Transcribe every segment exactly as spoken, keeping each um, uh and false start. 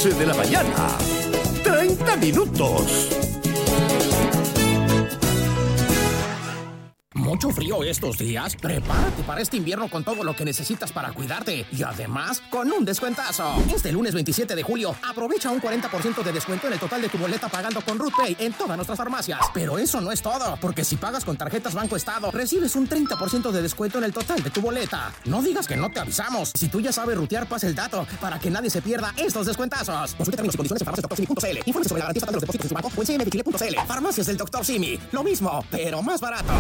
once de la mañana. treinta minutos. Mucho frío estos días. Prepárate para este invierno con todo lo que necesitas para cuidarte. Y además, con un descuentazo. Este lunes veintisiete de julio, aprovecha un cuarenta por ciento de descuento en el total de tu boleta pagando con RootPay en todas nuestras farmacias. Pero eso no es todo, porque si pagas con tarjetas Banco Estado, recibes un treinta por ciento de descuento en el total de tu boleta. No digas que no te avisamos. Si tú ya sabes rutear, pasa el dato para que nadie se pierda estos descuentazos. Consulta términos y condiciones en farmacias doctor simi punto c l. Informe sobre la garantía estatal de los depósitos en su banco o en c m de chile punto c l. Farmacias del doctor Simi. Lo mismo, pero más barato.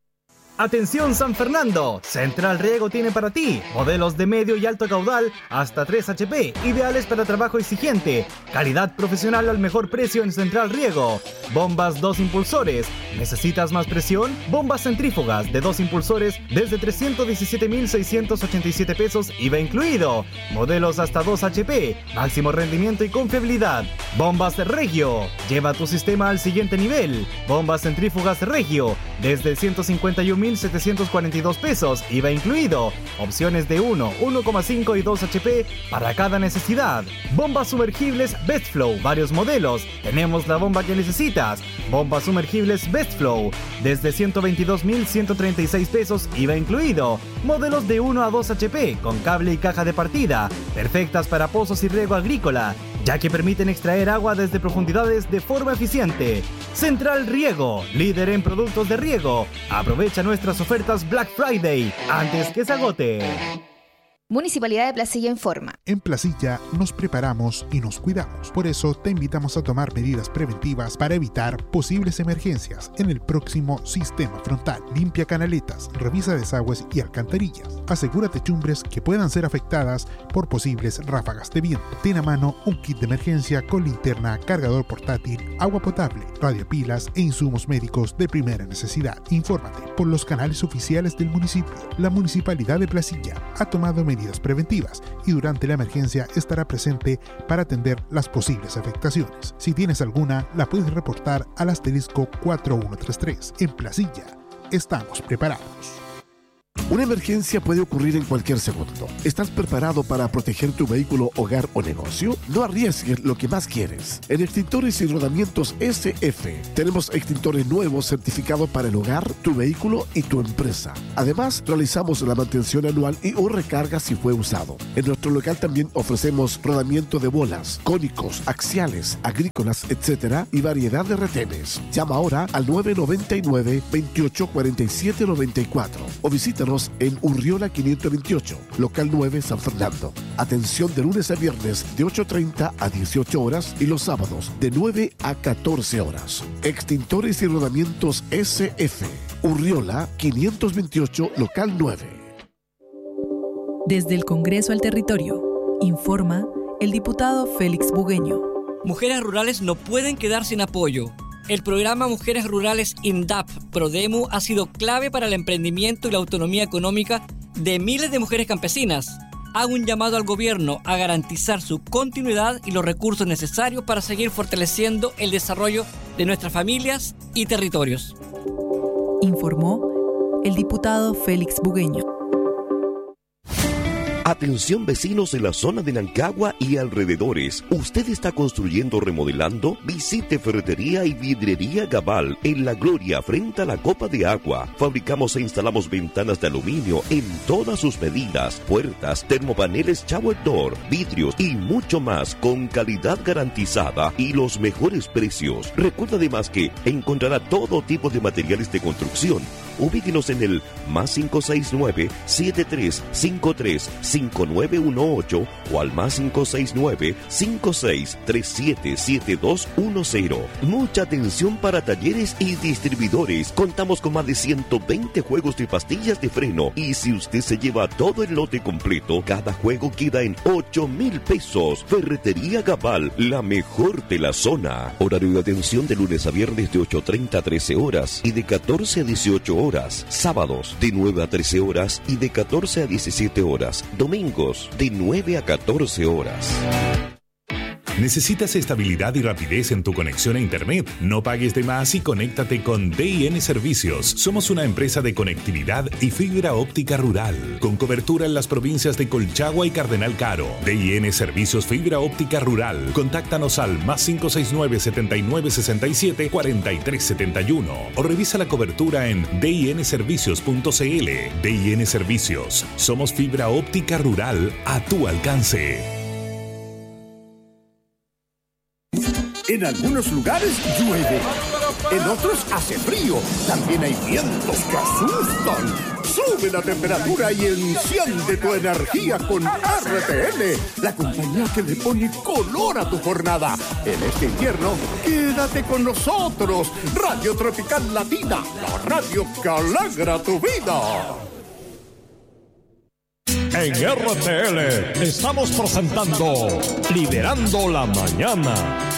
Atención San Fernando, Central Riego tiene para ti modelos de medio y alto caudal hasta tres hache pe, ideales para trabajo exigente, calidad profesional al mejor precio en Central Riego. Bombas dos impulsores, ¿necesitas más presión? Bombas centrífugas de dos impulsores desde trescientos diecisiete mil seiscientos ochenta y siete pesos I V A incluido. Modelos hasta dos hache pe, máximo rendimiento y confiabilidad. Bombas Regio, lleva tu sistema al siguiente nivel. Bombas centrífugas Regio desde ciento cincuenta y un mil setecientos cuarenta y dos pesos I V A incluido. Opciones de uno, uno coma cinco y dos hache pe para cada necesidad. Bombas sumergibles Bestflow, varios modelos. Tenemos la bomba que necesitas. Bombas sumergibles Bestflow desde ciento veintidós mil ciento treinta y seis pesos I V A incluido. Modelos de uno a dos hache pe con cable y caja de partida. Perfectas para pozos y riego agrícola, ya que permiten extraer agua desde profundidades de forma eficiente. Central Riego, líder en productos de riego. Aprovecha nuestras ofertas Black Friday antes que se agote. Municipalidad de Placilla informa. En Placilla nos preparamos y nos cuidamos. Por eso te invitamos a tomar medidas preventivas para evitar posibles emergencias en el próximo sistema frontal. Limpia canaletas, revisa desagües y alcantarillas. Asegúrate chumbres que puedan ser afectadas por posibles ráfagas de viento. Ten a mano un kit de emergencia con linterna, cargador portátil, agua potable, radiopilas e insumos médicos de primera necesidad. Infórmate por los canales oficiales del municipio. La Municipalidad de Placilla ha tomado medidas medidas preventivas y durante la emergencia estará presente para atender las posibles afectaciones. Si tienes alguna, la puedes reportar al asterisco cuatro uno tres tres. En Placilla, estamos preparados. Una emergencia puede ocurrir en cualquier segundo. ¿Estás preparado para proteger tu vehículo, hogar o negocio? No arriesgues lo que más quieres. En Extintores y Rodamientos ese efe tenemos extintores nuevos certificados para el hogar, tu vehículo y tu empresa. Además, realizamos la mantención anual y o recarga si fue usado. En nuestro local también ofrecemos rodamiento de bolas, cónicos, axiales, agrícolas, etcétera y variedad de retenes. Llama ahora al nueve nueve nueve, veintiocho cuarenta y siete noventa y cuatro o visítanos en Urriola quinientos veintiocho, local nueve, San Fernando. Atención de lunes a viernes de ocho treinta a dieciocho horas y los sábados de nueve a catorce horas. Extintores y Rodamientos ese efe, Urriola quinientos veintiocho, local nueve. Desde el Congreso al Territorio, informa el diputado Félix Bugueño. Mujeres rurales no pueden quedar sin apoyo. El programa Mujeres Rurales INDAP Prodemu ha sido clave para el emprendimiento y la autonomía económica de miles de mujeres campesinas. Hago un llamado al gobierno a garantizar su continuidad y los recursos necesarios para seguir fortaleciendo el desarrollo de nuestras familias y territorios. Informó el diputado Félix Bugueño. Atención vecinos en la zona de Nancagua y alrededores. ¿Usted está construyendo o remodelando? Visite Ferretería y Vidrería Gabal en La Gloria frente a la Copa de Agua. Fabricamos e instalamos ventanas de aluminio en todas sus medidas, puertas, termopaneles shower door, vidrios y mucho más con calidad garantizada y los mejores precios. Recuerda además que encontrará todo tipo de materiales de construcción. Ubíquenos en el más cinco seis nueve, siete tres cinco tres, cinco nueve uno ocho o al más cinco seis nueve, cinco seis tres siete, siete dos uno cero. Mucha atención para talleres y distribuidores. Contamos con más de ciento veinte juegos de pastillas de freno y si usted se lleva todo el lote completo, cada juego queda en ocho mil pesos. Ferretería Gabal, la mejor de la zona. Horario de atención de lunes a viernes de ocho treinta a trece horas y de catorce a dieciocho horas. Sábados de nueve a trece horas y de catorce a diecisiete horas. Domingos de nueve a catorce horas. ¿Necesitas estabilidad y rapidez en tu conexión a Internet? No pagues de más y conéctate con D I N Servicios. Somos una empresa de conectividad y fibra óptica rural, con cobertura en las provincias de Colchagua y Cardenal Caro. D I N Servicios Fibra Óptica Rural. Contáctanos al más cinco seis nueve, setenta y nueve sesenta y siete, cuarenta y tres setenta y uno o revisa la cobertura en d i n servicios punto c l. D I N Servicios. Somos fibra óptica rural a tu alcance. En algunos lugares llueve, en otros hace frío, también hay vientos que asustan. Sube la temperatura y enciende tu energía con R T L, la compañía que le pone color a tu jornada. En este invierno, quédate con nosotros. Radio Tropical Latina, la radio que alegra tu vida. En R T L estamos presentando Liderando la Mañana.